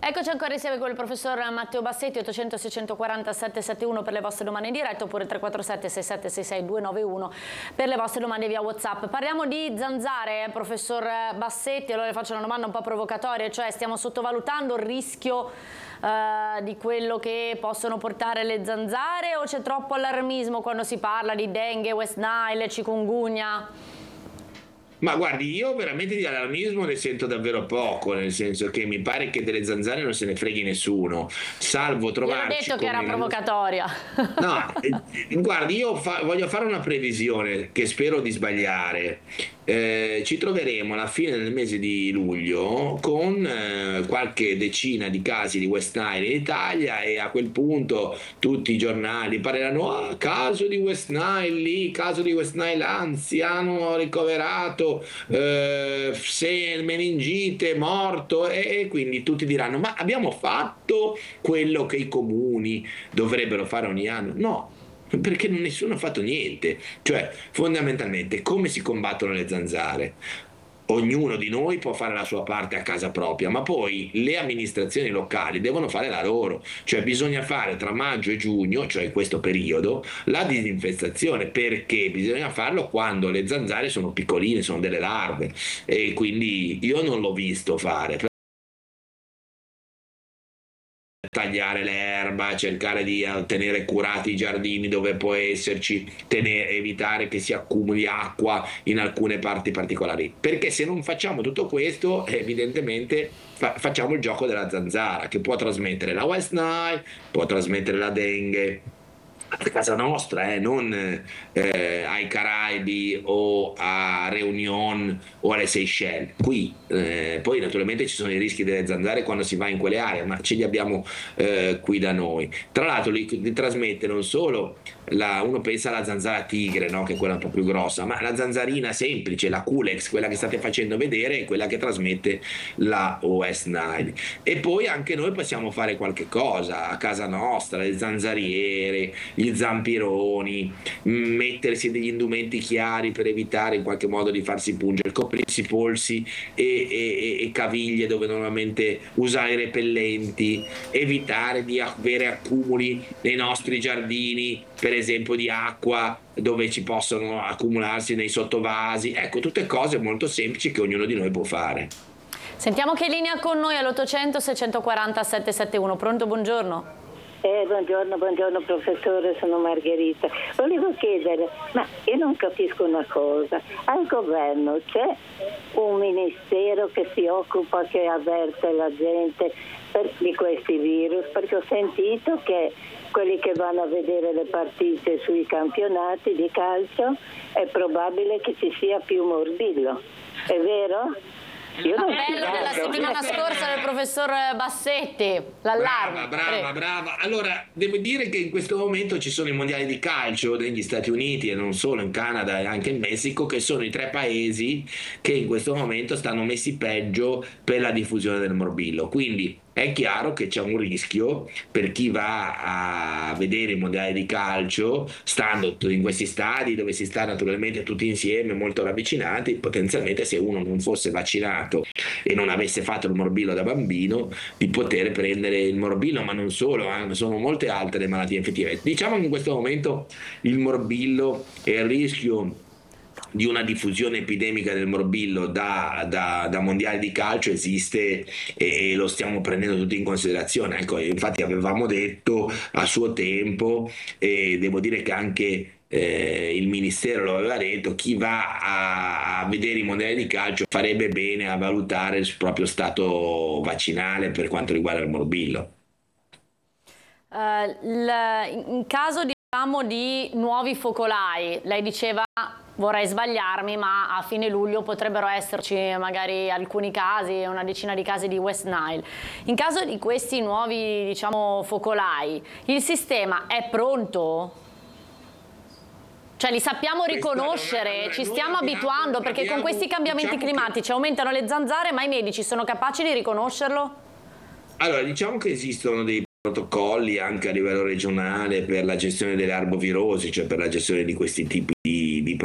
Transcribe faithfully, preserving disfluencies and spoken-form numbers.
Eccoci ancora insieme con il professor Matteo Bassetti. Ottocento seicentoquaranta settecentosettantuno per le vostre domande in diretta, oppure tre quattro sette sei sette sei sei due nove uno per le vostre domande via WhatsApp. Parliamo di zanzare, eh, professor Bassetti. Allora le faccio una domanda un po' provocatoria, cioè stiamo sottovalutando il rischio eh, di quello che possono portare le zanzare, o c'è troppo allarmismo quando si parla di dengue, West Nile, chikungunya? Ma guardi, io veramente di allarmismo ne sento davvero poco, nel senso che mi pare che delle zanzare non se ne freghi nessuno, salvo trovarci. Gliel'ho detto che era come- provocatoria. No, eh, guardi, io fa- voglio fare una previsione che spero di sbagliare. Eh, ci troveremo alla fine del mese di luglio con eh, qualche decina di casi di West Nile in Italia, e a quel punto tutti i giornali parleranno: ah, caso di West Nile lì, caso di West Nile, anziano ricoverato, eh, se meningite, morto, e, e quindi tutti diranno: ma abbiamo fatto quello che i comuni dovrebbero fare ogni anno? No, perché nessuno ha fatto niente. Cioè, fondamentalmente, come si combattono le zanzare? Ognuno di noi può fare la sua parte a casa propria, ma poi le amministrazioni locali devono fare la loro. Cioè, bisogna fare tra maggio e giugno, cioè questo periodo, la disinfestazione, perché bisogna farlo quando le zanzare sono piccoline, sono delle larve, e quindi io non l'ho visto fare. Tagliare l'erba, cercare di eh, tenere curati i giardini dove può esserci, tenere- evitare che si accumuli acqua in alcune parti particolari. Perché se non facciamo tutto questo, evidentemente fa- facciamo il gioco della zanzara, che può trasmettere la West Nile, può trasmettere la dengue a casa nostra, eh, non eh, ai Caraibi o a Réunion o alle Seychelles. Qui eh, poi naturalmente ci sono i rischi delle zanzare quando si va in quelle aree, ma ce li abbiamo eh, qui da noi. Tra l'altro li, li trasmette non solo la, uno pensa alla zanzara tigre, no? Che è quella un po' più grossa, ma la zanzarina semplice, la Culex, quella che state facendo vedere, è quella che trasmette la West Nile. E poi anche noi possiamo fare qualche cosa a casa nostra: le zanzariere, gli zampironi, mettersi degli indumenti chiari per evitare in qualche modo di farsi pungere, coprirsi polsi e, e- e caviglie dove normalmente usare i repellenti, evitare di avere accumuli nei nostri giardini, per esempio di acqua, dove ci possono accumularsi nei sottovasi. Ecco, tutte cose molto semplici che ognuno di noi può fare. Sentiamo che linea con noi all'ottocento seicentoquaranta settecentosettantuno. Pronto, buongiorno. Eh, buongiorno, buongiorno professore, sono Margherita. Volevo chiedere, ma io non capisco una cosa: al governo c'è un ministero che si occupa, che avverte la gente per- di questi virus? Perché ho sentito che quelli che vanno a vedere le partite sui campionati di calcio è probabile che ci sia più morbillo, è vero? Io non L'appello della ci settimana credo. scorsa del professor Bassetti, l'allarme. Brava, brava, Prego. brava. Allora, devo dire che in questo momento ci sono i mondiali di calcio negli Stati Uniti, e non solo, in Canada e anche in Messico, che sono i tre paesi che in questo momento stanno messi peggio per la diffusione del morbillo. Quindi è chiaro che c'è un rischio per chi va a vedere i mondiali di calcio, stando in questi stadi dove si sta naturalmente tutti insieme, molto ravvicinati. Potenzialmente, se uno non fosse vaccinato e non avesse fatto il morbillo da bambino, di poter prendere il morbillo, ma non solo, eh, sono molte altre le malattie infettive. Diciamo che in questo momento il morbillo e il rischio di una diffusione epidemica del morbillo da, da, da mondiali di calcio esiste, e, e lo stiamo prendendo tutti in considerazione. Ecco, infatti avevamo detto a suo tempo, e devo dire che anche eh, il ministero lo aveva detto: chi va a, a vedere i mondiali di calcio farebbe bene a valutare il proprio stato vaccinale per quanto riguarda il morbillo. Eh, il- in caso diciamo di nuovi focolai, lei diceva, vorrei sbagliarmi, ma a fine luglio potrebbero esserci magari alcuni casi, una decina di casi di West Nile. In caso di questi nuovi, diciamo, focolai, il sistema è pronto? Cioè li sappiamo Questa non è- riconoscere, allora, ci noi stiamo abbiamo- abituando, perché con abbiamo- questi cambiamenti diciamo che- climatici aumentano le zanzare, ma i medici sono capaci di riconoscerlo? Allora, diciamo che esistono dei protocolli anche a livello regionale per la gestione delle arbovirosi, cioè per la gestione di questi tipi di